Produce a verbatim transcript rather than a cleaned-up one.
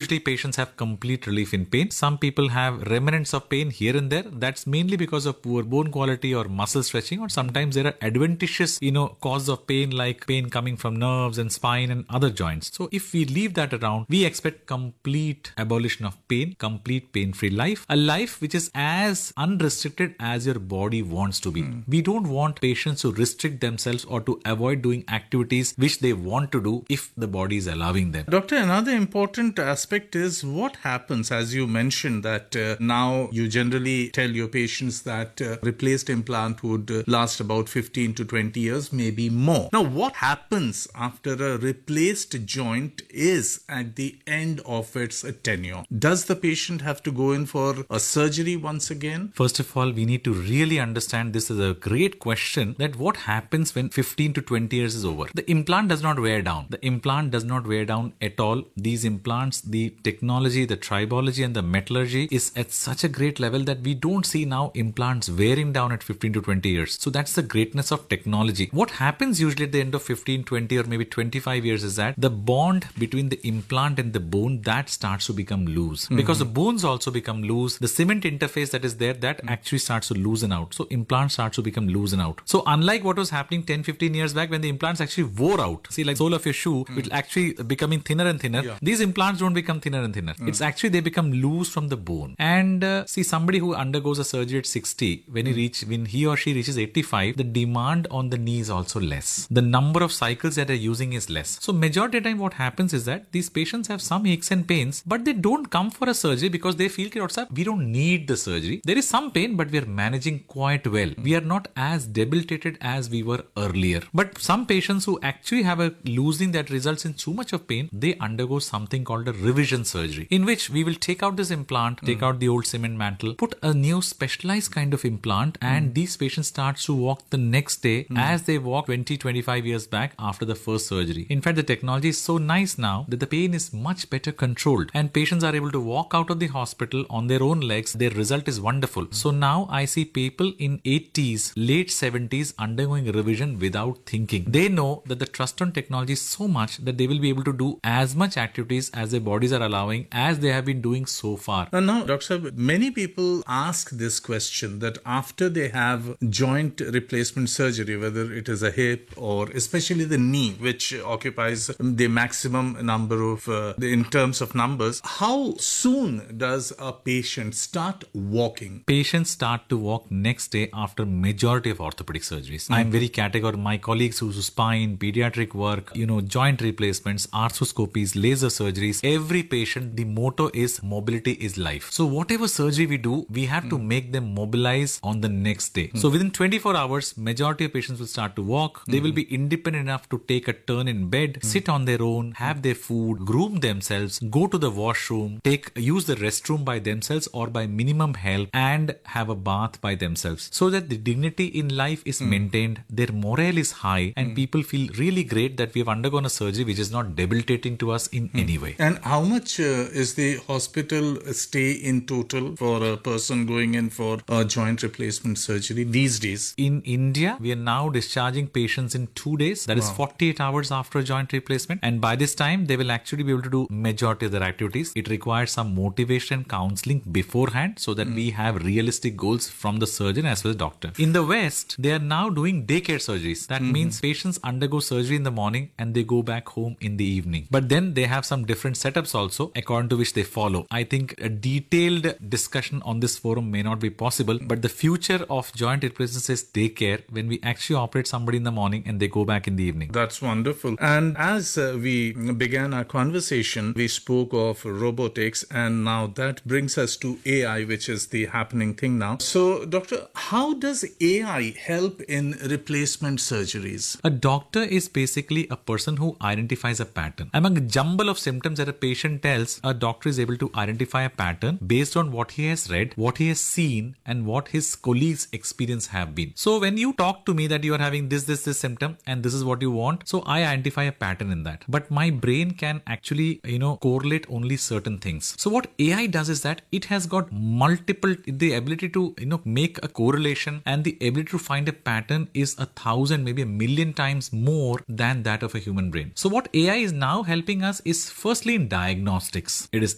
usually patients have complete relief in pain. Some people have remnants of pain here and there. That's mainly because of poor bone quality or muscle stretching, or sometimes there are adventitious, you know, causes of pain like pain coming from nerves and spine and other joints. So if we leave that around, we expect complete abolition of pain, complete pain-free life, a life which is as unrestricted as your body wants to be. Mm. We don't want patients to restrict themselves or to avoid doing activities which they want to do if the body is allowing them. Doctor, another important aspect is what happens, as you mentioned, that uh, now you generally tell your patients that uh, replaced implant would uh, last about fifteen to twenty years, maybe more. Now, what happens after a replaced joint is at the end of its tenure? Does the patient have to go in for a surgery once again? First of all, we need to really understand, this is a great question, that what happens when fifteen to twenty years is over. The implant does not wear down. The implant does not wear down at all. These implants, the technology, the tribology and the metallurgy is at such a great level that we don't see now implants wearing down at fifteen to twenty years. So that's the greatness of technology. What happens usually at the end of fifteen, twenty or maybe twenty-five years is that the bond between the implant and the bone, that starts to become loose. Mm-hmm. Because the bones also become loose. The cement interface that is there, that mm-hmm. actually starts to loosen out. So implants starts to become loosen out. So unlike what was happening ten, fifteen years back when the implants actually wore out, see, like sole of your shoe, mm-hmm. which actually becoming thinner and thinner, yeah. these implants don't become thinner and thinner. Mm-hmm. It's actually they become loose from the bone. And uh, see, somebody who undergoes a surgery at sixty, when he reach, when he or she reaches eighty-five, the demand on the knee is also less. The number of cycles that they're using is less. So majority of the time what happens is that these patients have some aches and pains, but they don't come for a surgery because they feel that we don't need the surgery. There is some pain, but we are managing quite well. We are not as debilitated as we were earlier. But some patients who actually have a loosening that results in too much of pain, they undergo something called a revision surgery, in which we will take out this implant, take mm. out the old cement mantle, put a new specialized kind of implant, and mm. these patients start to walk the next day mm. as they walk twenty, twenty-five years back after the first surgery. In fact, the technology is so nice now that the pain is much better controlled and patients are able to walk out of the hospital on their own legs. Their result is wonderful. So now I see people in eighties, late seventies undergoing a revision without thinking. They know that the trust on technology is so much that they will be able to do as much activities as their bodies are allowing as they have been doing so far. And now, Doctor Saab, many people ask this question that after they have joint replacement surgery, whether it is a hip or especially the knee, which occupies the maximum number of, uh, in terms of numbers, how soon does a patient start walking? Patients start to walk next day after majority of orthopedic surgeries. Mm-hmm. I'm very categorical. My colleagues who do spine, pediatric work, you know, joint replacements, arthroscopies, laser surgeries, every patient, the motto is mobility is life. So whatever surgery we do, we have mm-hmm. to make them mobilize on the next day. Mm-hmm. So within twenty-four hours, majority of patients will start to walk. They mm-hmm. will be independent enough to take a turn in bed, mm-hmm. sit on their own, have their food, groom themselves, go to the washroom, take use the restroom by themselves or by minimum help, and have a bath by themselves, so that the dignity in life is mm. maintained, their morale is high, and mm. people feel really great that we have undergone a surgery which is not debilitating to us in mm. any way. And how much uh, is the hospital stay in total for a person going in for a joint replacement surgery these days? In India, we are now discharging patients in two days. That wow. is forty-eight hours after a joint replacement. And by this time, they will actually be able to do majority of their activities. It requires some motivation counseling beforehand so that mm. we have realistic goals from the surgeon as well as doctor. In the West, they are now doing daycare surgeries. That mm-hmm. means patients undergo surgery in the morning and they go back home in the evening. But then they have some different setups also according to which they follow. I think a detailed discussion on this forum may not be possible, but the future of joint replacements is daycare, when we actually operate somebody in the morning and they go back in the evening. That's wonderful. And as uh, we began our conversation, we spoke of robotics, and now that brings us to A I, which is the happening thing now. So, doctor, how does A I help in replacement surgeries? A doctor is basically a person who identifies a pattern. Among a jumble of symptoms that a patient tells, a doctor is able to identify a pattern based on what he has read, what he has seen, and what his colleagues' experience have been. So when you talk to me that you are having this, this, this symptom, and this is what you want, so I identify a pattern in that. But my brain can actually, you know, correlate only certain things. So what A I does is that it has got multiple, the ability to, you know, make a correlation, and the ability to find a pattern is a thousand, maybe a million times more than that of a human brain. So what A I is now helping us is firstly in diagnostics. It is